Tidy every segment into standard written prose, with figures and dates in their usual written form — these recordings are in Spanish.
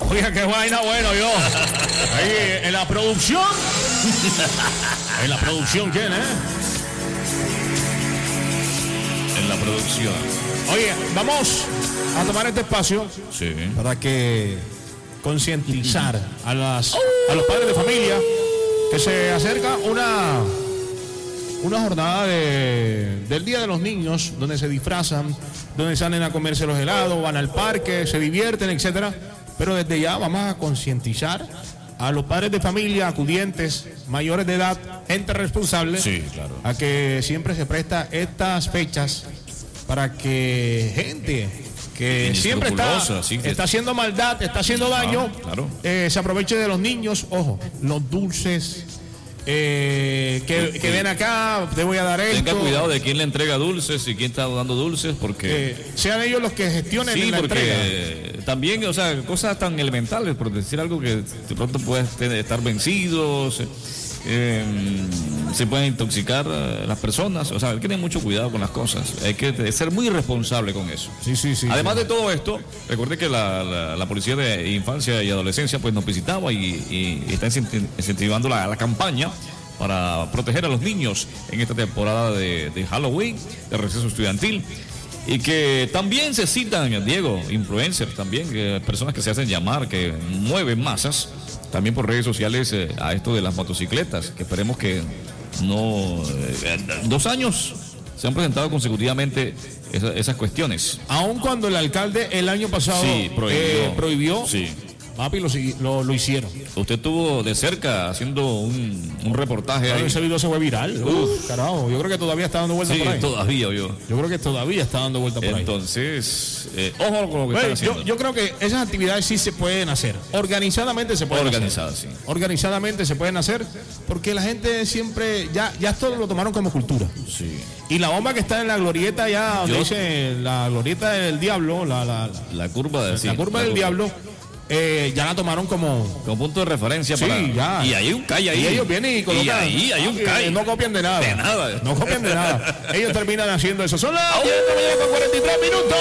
Oiga, qué vaina, bueno, yo. Ahí en la producción. En la producción, ¿quién, En la producción. Oye, vamos a tomar este espacio Sí. para que concientizar a los padres de familia que se acerca una jornada del Día de los Niños, donde se disfrazan, donde salen a comerse los helados, van al parque, se divierten, etcétera. Pero desde ya vamos a concientizar a los padres de familia, acudientes, mayores de edad, gente responsable, Sí, claro. a que siempre se presta estas fechas para que gente que siempre está haciendo maldad, está haciendo daño, claro. Se aproveche de los niños. Ojo, los dulces. Que ven acá, te voy a dar esto. Tenga cuidado de quién le entrega dulces y quién está dando dulces, porque sean ellos los que gestionen sí, la porque entrega. También, o sea, cosas tan elementales, por decir algo, que de pronto puedes estar vencidos, se pueden intoxicar las personas. O sea, hay que tener mucho cuidado con las cosas, hay que ser muy responsable con eso. Sí. Además de todo esto, recuerde que la Policía de Infancia y Adolescencia pues nos visitaba y está incentivando la campaña para proteger a los niños en esta temporada de Halloween, de receso estudiantil. Y que también se citan, Diego, influencers también, personas que se hacen llamar, que mueven masas, también por redes sociales, a esto de las motocicletas, que esperemos que no... 2 años se han presentado consecutivamente esas cuestiones. Aun cuando el alcalde el año pasado prohibió, sí. papi, lo hicieron. Usted estuvo de cerca haciendo un reportaje ahí. Ese video se fue viral. Carajo, yo creo que todavía está dando vueltas por ahí. Todavía yo creo que todavía está dando vueltas por ahí. Entonces, ojo con lo que están haciendo. Yo creo que esas actividades sí se pueden hacer. Organizadamente se pueden hacer. Sí. Organizadamente se pueden hacer, porque la gente siempre, ya esto lo tomaron como cultura. Sí. Y la bomba que está en la glorieta, ya donde dice la glorieta del diablo, la curva del diablo, ya la tomaron como punto de referencia. Sí, ya. Y hay un calle ahí. Y ellos vienen y colocan. Y ahí hay un calle. No copian de nada. De nada. No copian de nada. Ellos terminan haciendo eso. Son las 10 de la mañana con 43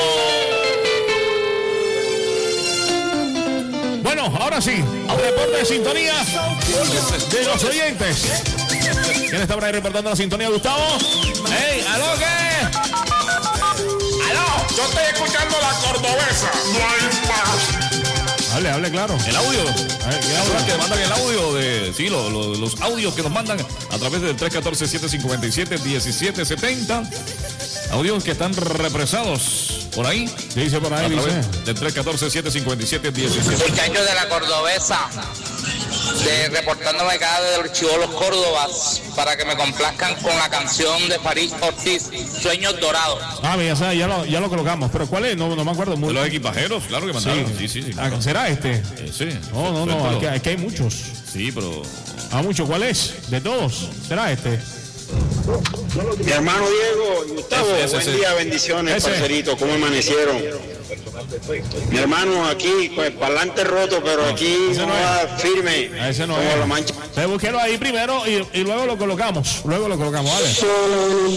minutos. Bueno, ahora sí, reporte de sintonía de los oyentes. ¿Quién está por ahí reportando la sintonía, Gustavo? ¡Ey! ¿Aló qué? ¡Aló! Yo estoy escuchando la cordobesa. No hay más. Hable claro. El audio. Que mandan el audio los audios que nos mandan a través del 314-757-1770. Audios que están represados por ahí. Dice por ahí, a través del 314-757-1770. Muchachos de la cordobesa, reportándome acá de los Chibolos Córdobas, para que me complazcan con la canción de Farid Ortiz, Sueños Dorados. Ya lo colocamos, pero ¿cuál es? No me acuerdo mucho. De los equipajeros, claro que mandaron. Sí. Claro. ¿Será este? Sí. No, aquí hay muchos. Sí, pero... muchos, ¿cuál es? De todos, ¿será este? Mi hermano Diego y Gustavo, buen día, bendiciones, parcerito, ¿cómo amanecieron? Mi hermano aquí, pues para adelante roto, pero aquí no va firme. Ese no como es. la mancha. Búsquelo ahí primero y luego lo colocamos. Vale. Solo